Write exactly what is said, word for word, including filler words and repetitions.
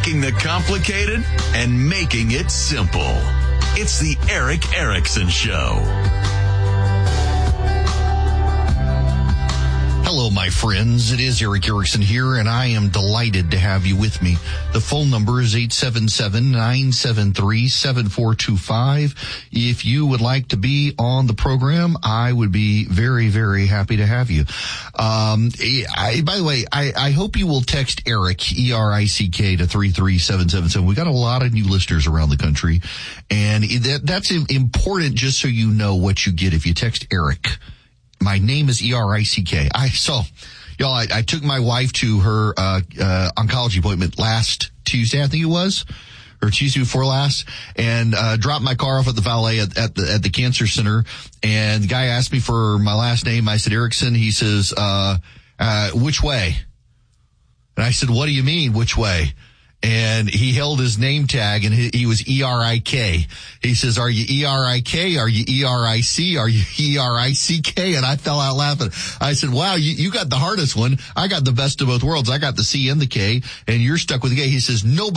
taking the complicated and making it simple. It's the Erick Erickson Show. Hello, my friends. It is Erick Erickson here, and I am delighted to have you with me. The phone number is eight seven seven, nine seven three, seven four two five. If you would like to be on the program, I would be very, very happy to have you. Um, I, by the way, I, I hope you will text Erick, E R I C K, to three three seven seven seven. We got a lot of new listeners around the country, and that, that's important just so you know what you get if you text Erick. My name is E R I C K. I saw, y'all, I, I took my wife to her, uh, uh, oncology appointment last Tuesday, I think it was, or Tuesday before last, and, uh, dropped my car off at the valet at, at the, at the cancer center. And the guy asked me for my last name. I said, Erickson. He says, uh, uh, which way? And I said, what do you mean, which way? And he held his name tag, and he, he was E R I K. He says, are you E R I K? Are you E R I C? Are you E R I C K? And I fell out laughing. I said, wow, you, you got the hardest one. I got the best of both worlds. I got the C and the K, and you're stuck with the K. He says, nobody